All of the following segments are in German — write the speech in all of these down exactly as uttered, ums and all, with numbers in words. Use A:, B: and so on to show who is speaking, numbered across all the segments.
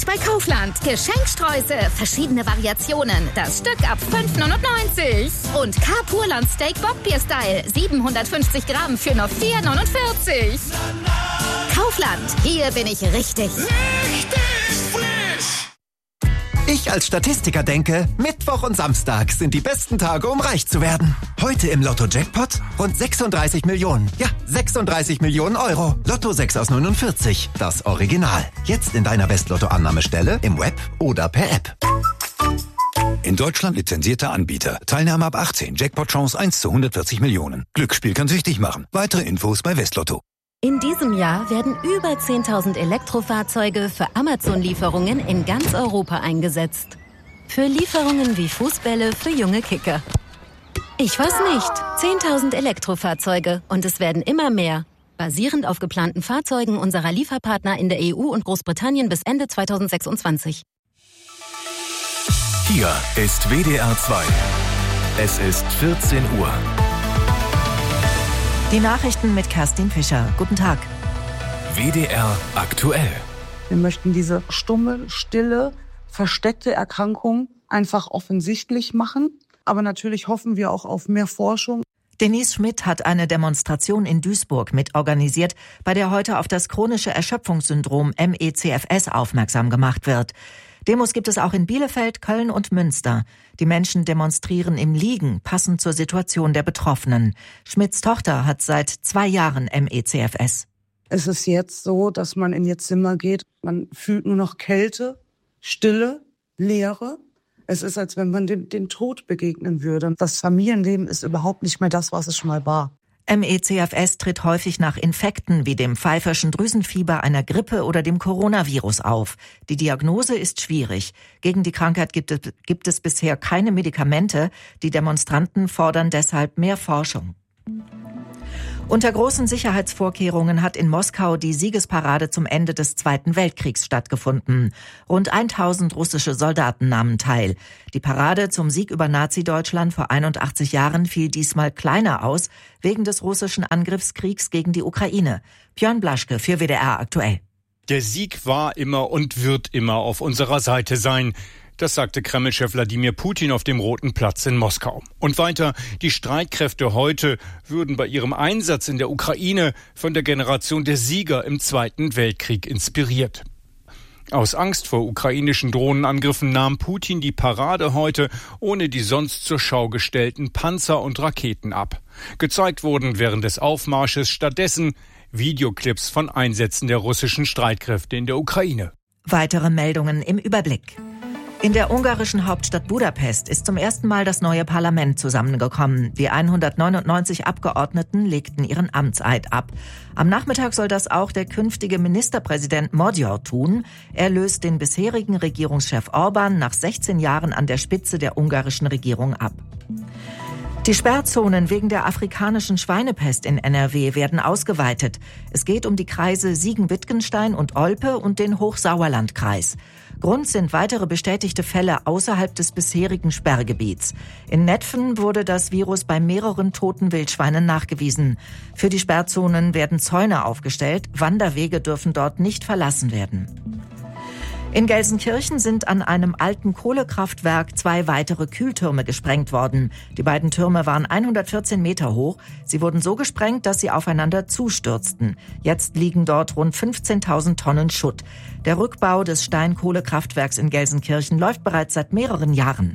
A: bei Kaufland. Geschenkstreusel, verschiedene Variationen. Das Stück ab fünf neunundneunzig. Und Carpurland Steak Bockbier-Style. siebenhundertfünfzig Gramm für nur vier neunundvierzig. Kaufland, hier bin ich richtig.
B: Richtig frisch!
C: Ich als Statistiker denke, Mittwoch und Samstag sind die besten Tage, um reich zu werden. Heute im Lotto-Jackpot rund sechsunddreißig Millionen. Ja, sechsunddreißig Millionen Euro. Lotto sechs aus neunundvierzig. Das Original. Jetzt in deiner West-Lotto-Annahmestelle, im Web oder per App.
D: In Deutschland lizenzierter Anbieter. Teilnahme ab achtzehn. Jackpot-Chance eins zu hundertvierzig Millionen. Glücksspiel kann süchtig machen. Weitere Infos bei Westlotto.
E: In diesem Jahr werden über zehntausend Elektrofahrzeuge für Amazon-Lieferungen in ganz Europa eingesetzt. Für Lieferungen wie Fußbälle für junge Kicker. Ich weiß nicht. zehntausend Elektrofahrzeuge und es werden immer mehr. Basierend auf geplanten Fahrzeugen unserer Lieferpartner in der E U und Großbritannien bis Ende zweitausendsechsundzwanzig.
F: Hier ist W D R zwei. Es ist vierzehn Uhr.
G: Die Nachrichten mit Kerstin Fischer. Guten Tag.
F: W D R aktuell.
H: Wir möchten diese stumme, stille, versteckte Erkrankung einfach offensichtlich machen. Aber natürlich hoffen wir auch auf mehr Forschung.
G: Denise Schmidt hat eine Demonstration in Duisburg mitorganisiert, bei der heute auf das chronische Erschöpfungssyndrom M E C F S aufmerksam gemacht wird. Demos gibt es auch in Bielefeld, Köln und Münster. Die Menschen demonstrieren im Liegen, passend zur Situation der Betroffenen. Schmidts Tochter hat seit zwei Jahren M E C F S.
H: Es ist jetzt so, dass man in ihr Zimmer geht. Man fühlt nur noch Kälte, Stille, Leere. Es ist, als wenn man den, den Tod begegnen würde. Das Familienleben ist überhaupt nicht mehr das, was es schon mal war.
G: M E C F S tritt häufig nach Infekten wie dem pfeiferschen Drüsenfieber, einer Grippe oder dem Coronavirus auf. Die Diagnose ist schwierig. Gegen die Krankheit gibt es, gibt es bisher keine Medikamente. Die Demonstranten fordern deshalb mehr Forschung. Unter großen Sicherheitsvorkehrungen hat in Moskau die Siegesparade zum Ende des Zweiten Weltkriegs stattgefunden. Rund tausend russische Soldaten nahmen teil. Die Parade zum Sieg über Nazi-Deutschland vor einundachtzig Jahren fiel diesmal kleiner aus, wegen des russischen Angriffskriegs gegen die Ukraine. Björn Blaschke für W D R aktuell.
I: Der Sieg war immer und wird immer auf unserer Seite sein. Das sagte Kreml-Chef Wladimir Putin auf dem Roten Platz in Moskau. Und weiter, die Streitkräfte heute würden bei ihrem Einsatz in der Ukraine von der Generation der Sieger im Zweiten Weltkrieg inspiriert. Aus Angst vor ukrainischen Drohnenangriffen nahm Putin die Parade heute ohne die sonst zur Schau gestellten Panzer und Raketen ab. Gezeigt wurden während des Aufmarsches stattdessen Videoclips von Einsätzen der russischen Streitkräfte in der Ukraine.
G: Weitere Meldungen im Überblick. In der ungarischen Hauptstadt Budapest ist zum ersten Mal das neue Parlament zusammengekommen. Die hundertneunundneunzig Abgeordneten legten ihren Amtseid ab. Am Nachmittag soll das auch der künftige Ministerpräsident Magyar tun. Er löst den bisherigen Regierungschef Orban nach sechzehn Jahren an der Spitze der ungarischen Regierung ab. Die Sperrzonen wegen der afrikanischen Schweinepest in N R W werden ausgeweitet. Es geht um die Kreise Siegen-Wittgenstein und Olpe und den Hochsauerlandkreis. Grund sind weitere bestätigte Fälle außerhalb des bisherigen Sperrgebiets. In Netphen wurde das Virus bei mehreren toten Wildschweinen nachgewiesen. Für die Sperrzonen werden Zäune aufgestellt. Wanderwege dürfen dort nicht verlassen werden. In Gelsenkirchen sind an einem alten Kohlekraftwerk zwei weitere Kühltürme gesprengt worden. Die beiden Türme waren hundertvierzehn Meter hoch. Sie wurden so gesprengt, dass sie aufeinander zustürzten. Jetzt liegen dort rund fünfzehntausend Tonnen Schutt. Der Rückbau des Steinkohlekraftwerks in Gelsenkirchen läuft bereits seit mehreren Jahren.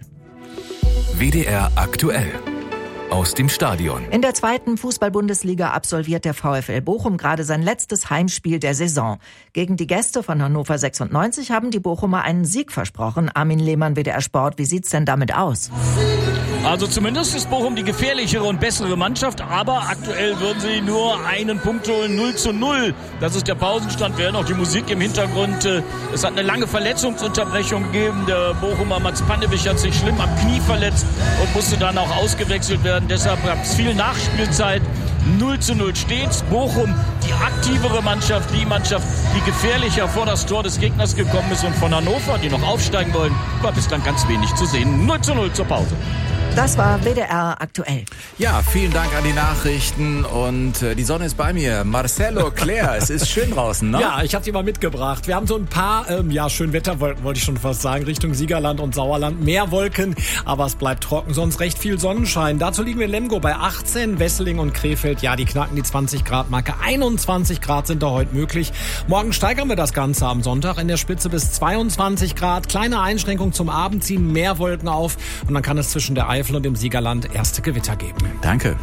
F: W D R aktuell. Aus dem Stadion.
G: In der zweiten Fußball-Bundesliga absolviert der VfL Bochum gerade sein letztes Heimspiel der Saison. Gegen die Gäste von Hannover sechsundneunzig haben die Bochumer einen Sieg versprochen. Armin Lehmann, W D R Sport, wie sieht's denn damit aus?
J: Also zumindest ist Bochum die gefährlichere und bessere Mannschaft, aber aktuell würden sie nur einen Punkt holen, null zu null. Das ist der Pausenstand, wir hören auch die Musik im Hintergrund. Es hat eine lange Verletzungsunterbrechung gegeben. Der Bochumer Mats Pannewisch hat sich schlimm am Knie verletzt und musste dann auch ausgewechselt werden. Deshalb gab es viel Nachspielzeit. null zu null steht's. Bochum, die aktivere Mannschaft, die Mannschaft, die gefährlicher vor das Tor des Gegners gekommen ist. Und von Hannover, die noch aufsteigen wollen, war bislang ganz wenig zu sehen. null zu null zur Pause.
G: Das war W D R aktuell.
K: Ja, vielen Dank an die Nachrichten und äh, die Sonne ist bei mir. Marcelo, Claire, es ist schön draußen, ne?
L: Ja, ich habe sie mal mitgebracht. Wir haben so ein paar, ähm, ja, Schönwetterwolken, wollte ich schon fast sagen, Richtung Siegerland und Sauerland. Mehr Wolken, aber es bleibt trocken, sonst recht viel Sonnenschein. Dazu liegen wir in Lemgo bei achtzehn, Wesseling und Krefeld, ja, die knacken die zwanzig Grad Marke. einundzwanzig Grad sind da heute möglich. Morgen steigern wir das Ganze am Sonntag in der Spitze bis zweiundzwanzig Grad. Kleine Einschränkung zum Abend, ziehen mehr Wolken auf und dann kann es zwischen der Eifel und dem Siegerland erste Gewitter geben.
K: Danke.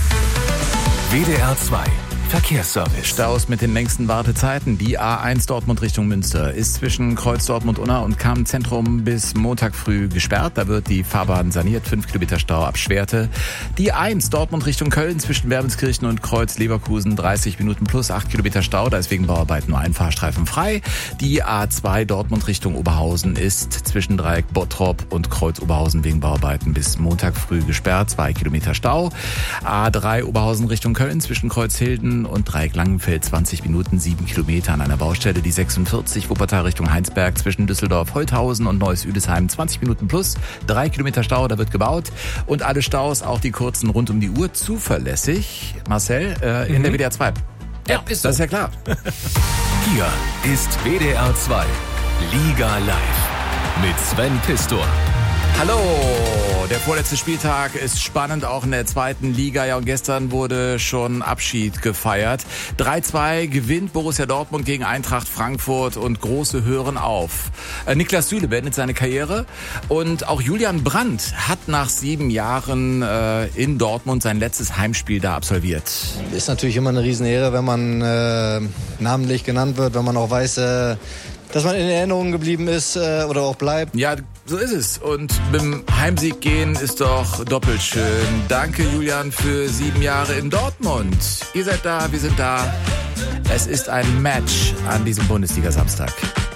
F: W D R zwei Verkehrsservice.
K: Staus mit den längsten Wartezeiten. Die A eins Dortmund Richtung Münster ist zwischen Kreuz Dortmund-Unna und Kamen-Zentrum bis Montag früh gesperrt. Da wird die Fahrbahn saniert. fünf Kilometer Stau ab Schwerte. Die A eins Dortmund Richtung Köln zwischen Werbenskirchen und Kreuz Leverkusen dreißig Minuten plus acht Kilometer Stau. Da ist wegen Bauarbeiten nur ein Fahrstreifen frei. Die A zwei Dortmund Richtung Oberhausen ist zwischen Dreieck Bottrop und Kreuz Oberhausen wegen Bauarbeiten bis Montag früh gesperrt. zwei Kilometer Stau. A drei Oberhausen Richtung Köln zwischen Kreuzhilden und Dreieck Langenfeld zwanzig Minuten, sieben Kilometer an einer Baustelle. Die sechsundvierzig Wuppertal Richtung Heinsberg zwischen Düsseldorf, Holthausen und Neuss-Üdesheim zwanzig Minuten plus, drei Kilometer Stau, da wird gebaut. Und alle Staus, auch die kurzen rund um die Uhr, zuverlässig. Marcel, äh, in mhm. der W D R zwei.
L: Ja, ist so.
K: Das ist ja klar.
F: Hier ist W D R zwei Liga Live mit Sven Pistor.
K: Hallo, der vorletzte Spieltag ist spannend, auch in der zweiten Liga. Ja, und gestern wurde schon Abschied gefeiert. drei zwei gewinnt Borussia Dortmund gegen Eintracht Frankfurt und Große hören auf. Äh, Niklas Süle beendet seine Karriere und auch Julian Brandt hat nach sieben Jahren äh, in Dortmund sein letztes Heimspiel da absolviert.
M: Ist natürlich immer eine Riesenehre, wenn man äh, namentlich genannt wird, wenn man auch weiß, äh, dass man in Erinnerung geblieben ist äh, oder auch bleibt.
K: Ja, so ist es. Und mit dem Heimsieg gehen ist doch doppelt schön. Danke, Julian, für sieben Jahre in Dortmund. Ihr seid da, wir sind da. Es ist ein Match an diesem Bundesliga-Samstag.